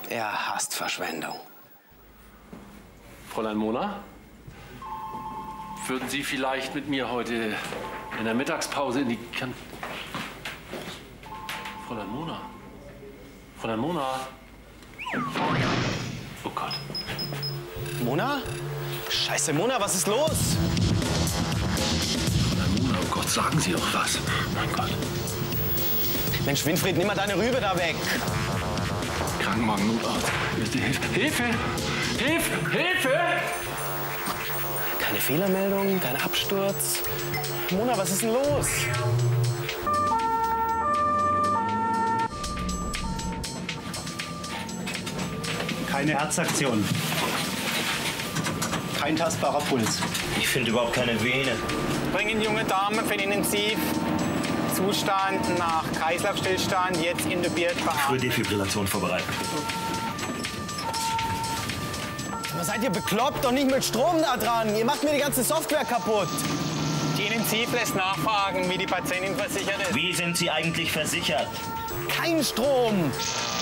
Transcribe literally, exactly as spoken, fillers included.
Er hasst Verschwendung. Fräulein Mona? Würden Sie vielleicht mit mir heute in der Mittagspause in die Kant... Fräulein Mona? Fräulein Mona? Oh Gott. Mona? Scheiße, Mona, was ist los? Fräulein Mona, oh Gott, sagen Sie doch was. Mein Gott. Mensch, Winfried, nimm mal deine Rübe da weg. Krankenwagen, Notarzt. Hilfe! Hilfe! Hilfe! Hilfe! Keine Fehlermeldung, kein Absturz. Mona, was ist denn los? Keine Herzaktion. Kein tastbarer Puls. Ich finde überhaupt keine Vene. Bringen junge Dame für den Intensivzustand nach Kreislaufstillstand jetzt intubiert beatmet. Für Defibrillation vorbereiten. Aber seid ihr bekloppt? Doch nicht mit Strom da dran. Ihr macht mir die ganze Software kaputt. Die Intensiv lässt nachfragen, wie die Patientin versichert ist. Wie sind Sie eigentlich versichert? Kein Strom.